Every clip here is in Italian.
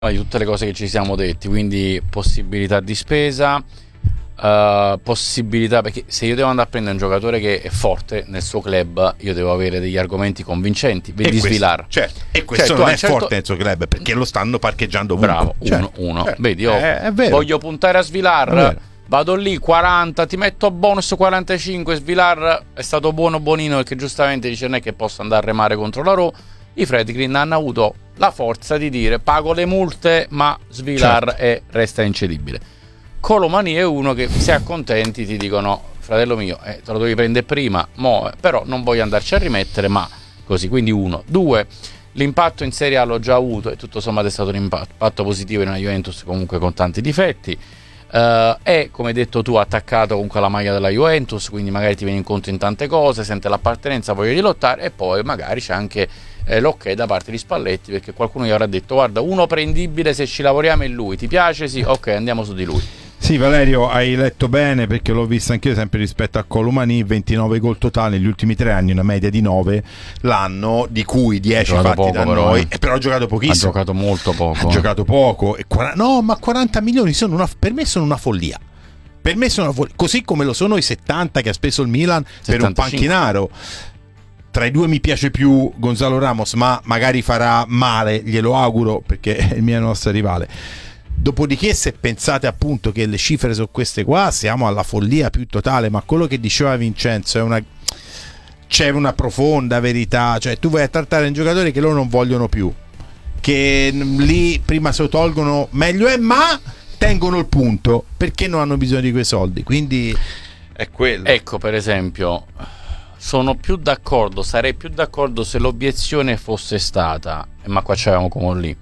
di tutte le cose che ci siamo detti, quindi possibilità di spesa, possibilità, perché se io devo andare a prendere un giocatore che è forte nel suo club, io devo avere degli argomenti convincenti. Vedi Svilar, certo, e questo non è forte nel suo club perché lo stanno parcheggiando ovunque. Bravo, uno. Vedi, io voglio puntare a Svilar, vado lì 40, ti metto a bonus 45. Svilar è stato buonino perché giustamente dice non è che posso andare a remare contro la Roma. I Friedkin hanno avuto la forza di dire pago le multe ma Svilar resta incedibile. Colomani è uno che se accontenti ti dicono fratello mio, te lo devi prendere prima, però non voglio andarci a rimettere, ma così. Quindi 1, 2, l'impatto in Serie A l'ho già avuto e tutto sommato è stato un impatto positivo in una Juventus comunque con tanti difetti. È, come hai detto tu, attaccato comunque alla maglia della Juventus, quindi magari ti viene incontro in tante cose, sente l'appartenenza, voglia di lottare, e poi magari c'è anche l'ok da parte di Spalletti, perché qualcuno gli avrà detto guarda, uno prendibile se ci lavoriamo è lui, ti piace? Sì, ok, andiamo su di lui. Sì, Valerio, hai letto bene, perché l'ho visto anch'io, sempre rispetto a Colomani, 29 gol totali negli ultimi 3 anni, una media di 9 l'anno, di cui 10 fatti poco, da però, noi, però ha giocato pochissimo. Ha giocato molto poco. Ha giocato poco, ma 40 milioni per me sono una follia. Per me sono una follia, così come lo sono i 70 che ha speso il Milan 75. Per un panchinaro. Tra i due mi piace più Gonzalo Ramos, ma magari farà male, glielo auguro, perché è il mio nostro rivale. Dopodiché, se pensate appunto che le cifre sono queste qua, siamo alla follia più totale. Ma quello che diceva Vincenzo c'è una profonda verità, cioè tu vai a trattare un giocatore che loro non vogliono più, che lì prima se lo tolgono meglio è, ma tengono il punto perché non hanno bisogno di quei soldi, quindi è quello. Ecco, per esempio, sono più d'accordo, sarei più d'accordo se l'obiezione fosse stata, ma qua c'avevamo come lì,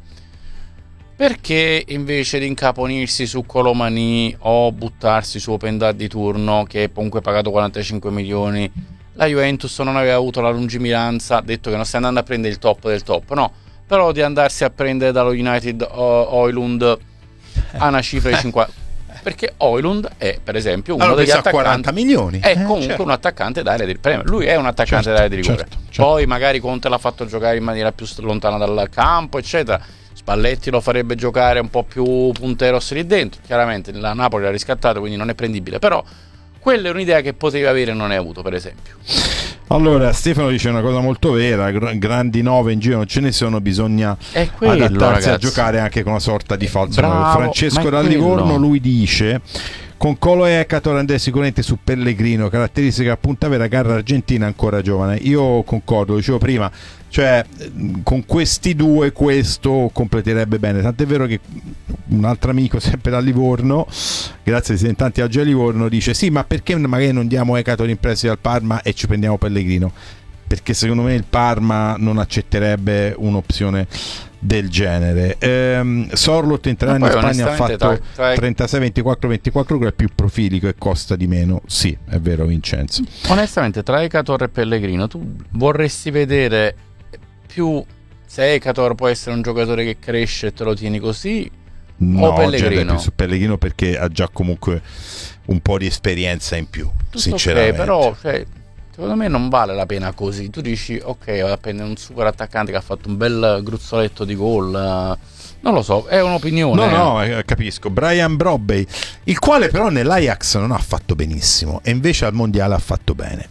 perché invece di incaponirsi su Colomani o buttarsi su Openda di turno, che è comunque pagato 45 milioni, la Juventus non aveva avuto la lungimiranza, detto che non stai andando a prendere il top del top, no, però di andarsi a prendere dallo United Højlund a una cifra di 50, perché Højlund è, per esempio, uno degli attaccanti, 40 milioni. È comunque certo, un attaccante d'area di premio. Lui è un attaccante d'area di rigore. Certo. Poi magari Conte l'ha fatto giocare in maniera più lontana dal campo, eccetera. Spalletti lo farebbe giocare un po' più punteros lì dentro. Chiaramente la Napoli l'ha riscattato, quindi non è prendibile. Però quella è un'idea che potevi avere e non hai avuto, per esempio. Allora, Stefano dice una cosa molto vera: grandi 9 in giro non ce ne sono, bisogna adattarsi, ragazzi, a giocare anche con una sorta di falso 9. Francesco da Livorno, lui dice: con Colo e Ecator andrei sicuramente su Pellegrino, caratteristica appunto vera, garra argentina, ancora giovane. Io concordo, dicevo prima, cioè con questi due questo completerebbe bene, tant'è vero che un altro amico sempre da Livorno, grazie ai tanti oggi a Livorno, dice sì, ma perché magari non diamo Ecator in prestito al Parma e ci prendiamo Pellegrino? Perché secondo me il Parma non accetterebbe un'opzione del genere. Sorlot in 3 anni in Spagna ha fatto 36, 24, 24, che è più profilico e costa di meno. Sì, è vero, Vincenzo. Onestamente, tra Ecator e Pellegrino, tu vorresti vedere più se Ecator può essere un giocatore che cresce e te lo tieni così, no, o Pellegrino? Più su Pellegrino, perché ha già comunque un po' di esperienza in più. Tutto sinceramente, però secondo me non vale la pena così. Tu dici ok, vado a prendere un super attaccante che ha fatto un bel gruzzoletto di gol, non lo so, è un'opinione. No, capisco. Brian Brobbey, il quale però nell'Ajax non ha fatto benissimo e invece al mondiale ha fatto bene.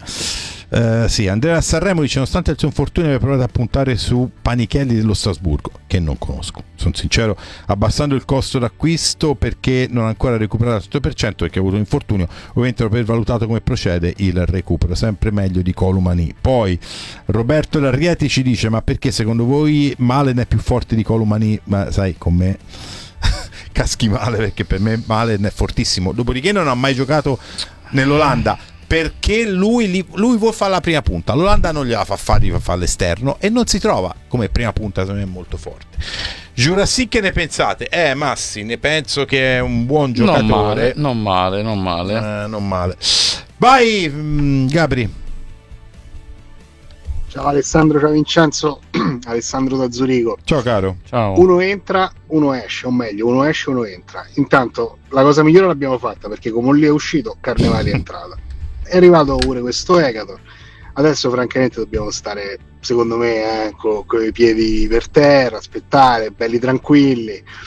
Sì, Andrea Sanremo dice: nonostante il suo infortunio aveva provato a puntare su Panichelli dello Strasburgo, che non conosco, sono sincero, abbassando il costo d'acquisto perché non ha ancora recuperato al 100%, perché ha avuto un infortunio, ovviamente per valutato come procede il recupero, sempre meglio di Colomani. Poi Roberto Larrieti ci dice: ma perché secondo voi Malen è più forte di Colomani? Ma sai, con me caschi male, perché per me Malen è fortissimo, dopodiché non ha mai giocato nell'Olanda, perché lui vuole fare la prima punta, l'Olanda non gliela fa fare all'esterno e non si trova come prima punta, secondo me è molto forte. Jurassic, che ne pensate? Massi, ne penso che è un buon giocatore. Non male. Vai, Gabri. Ciao Alessandro, ciao Vincenzo. Alessandro da Zurigo. Ciao caro. Ciao. Uno entra, uno esce, o meglio, uno esce, uno entra. Intanto la cosa migliore l'abbiamo fatta, perché come lì è uscito, Carnevali è entrata. È arrivato pure questo Ecator. Adesso francamente dobbiamo stare, secondo me, con i piedi per terra, aspettare, belli tranquilli,